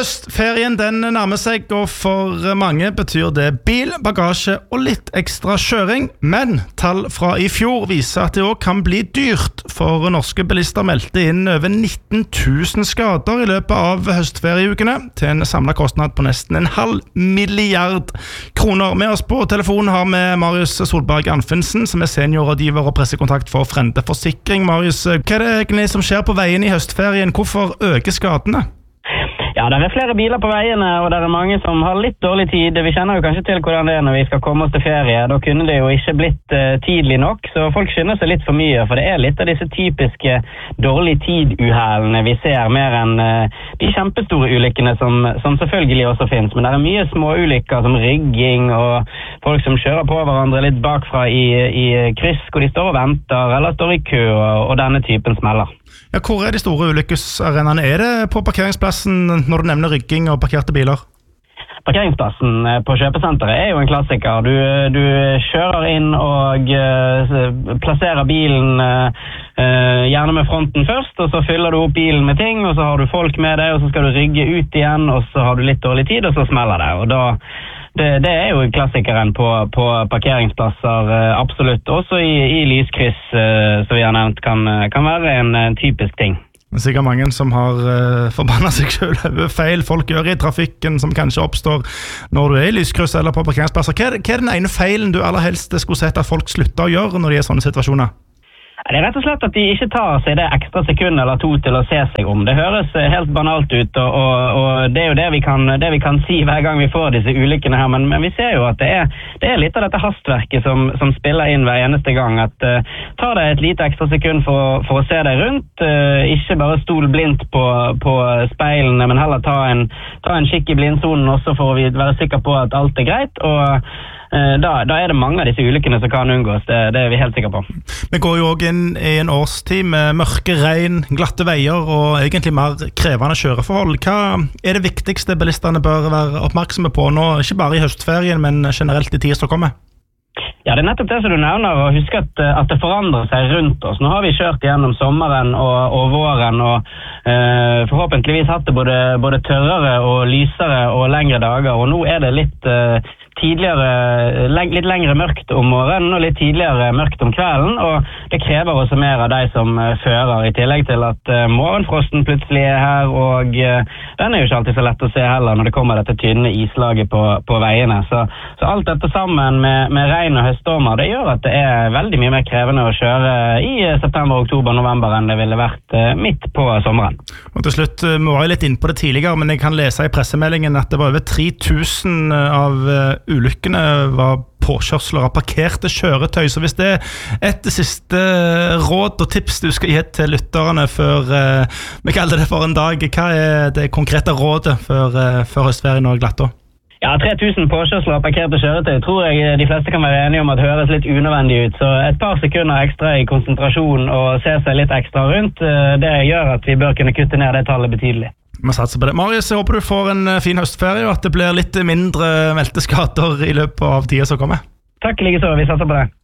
Høstferien den nærmer seg, og for mange betyr det bil, bagasje og litt ekstra kjøring. Men tall fra i fjor viser at det også kan bli dyrt, for norske bilister meldte inn over 19 000 skader i løpet av høstferieukene, til en samlet kostnad på nesten 0,5 milliard kroner. Med oss på telefonen har vi Marius Solberg Anfinsen, som seniorrådgiver og pressekontakt for Frende Forsikring. Marius, hva det egentlig som skjer på veien i høstferien? Hvorfor øker skadene? Ja, det flere biler på veiene, og det mange som har litt dårlig tid. Vi kjenner jo kanskje til hvordan det når vi skal komme oss til ferie. Da kunne det jo ikke blitt tidlig nok, så folk skynder seg litt for mye, for det litt av disse typiske dårlig tid-uhellene vi ser, mer enn de kjempestore ulykkene som selvfølgelig også finnes. Men det mye små ulykker som rigging og folk som kjører på hverandre litt bakfra i kryss, hvor de står og venter, eller står i kø, og denne typen smeller. Ja, hvor de store ulykkesarenaene? Det på parkeringsplassen når du nevner rygging og parkerte biler? Parkeringsplassen på kjøpesenteret jo en klassiker. Du kjører inn og plasserer bilen gjerne med fronten først, og så fyller du opp bilen med ting, og så har du folk med deg, og så skal du rygge ut igjen, og så har du litt dårlig tid, og så smeller det. Og da det jo klassikeren på parkeringsplasser, absolutt. Også i lyskryss, som vi har nevnt, kan være en typisk ting. Det sikkert mange som har forbannet seg selv over feil folk gjør i trafikken, som kanskje oppstår når du i lyskryss eller på parkeringsplasser. Hva den ene feilen du aller helst skulle sett at folk slutter å gjøre når de sånne situasjoner? Det rett og slett at de ikke tar seg det ekstra sekund eller to til å se seg om. Det høres helt banalt ut, og det jo det vi kan si hver gang vi får disse ulykkene her, men vi ser jo at det litt av dette hastverket som spiller inn hver eneste gang, at ta deg et lite ekstra sekund for å se deg rundt, ikke bare stol blindt på speilene, men heller ta en kikk i blindsonen også for å være sikker på at alt greit, og da det mange av disse ulykkene som kan unngås, det vi helt sikre på. Vi går jo også inn i en årstid med mørke, regn, glatte veier og egentlig mer krevende kjøreforhold. Hva det viktigste bilistene bør være oppmerksomme på nå, ikke bare i høstferien, men generelt i tiden som kommer? Ja, det nettopp det som du nevner, og husk at det forandrer seg rundt oss. Nå har vi kjørt gjennom sommeren og våren, og forhåpentligvis hatt det både tørrere og lysere og lengre dager, og nå det litt litt lengre mørkt om morgenen og litt tidligere mørkt om kvelden, og det krever også mer av de som fører, i tillegg til at morgenfrosten plutselig her, og den jo ikke alltid så lett å se heller når det kommer dette tynne islaget på veiene. Så alt dette sammen med regn og høststormer, det gjør at det veldig mye mer krevende å kjøre i september, oktober, november enn det ville vært midt på sommeren. Og til slutt, vi var jo litt inne på det tidligere, men jeg kan lese i pressemeldingen at det var over 3000 av ulykkene var påkjørsler av parkerte kjøretøy, så hvis det et siste råd og tips du skal gi til lytterne før vi kaller det for en dag, hva det konkrete rådet før høstferien og glatt da? Ja, 3000 påkjørsler av parkerte kjøretøy tror jeg de fleste kan være enige om at høres litt unødvendig ut, så et par sekunder ekstra i konsentrasjon og se seg litt ekstra rundt, det gjør at vi bør kunne kutte ned det tallet betydelig. Vi satser på det. Marius, jeg håper du får en fin høstferie, og at det blir litt mindre meldte skader i løpet av tiden som kommer. Takk, likeså. Vi satser på det.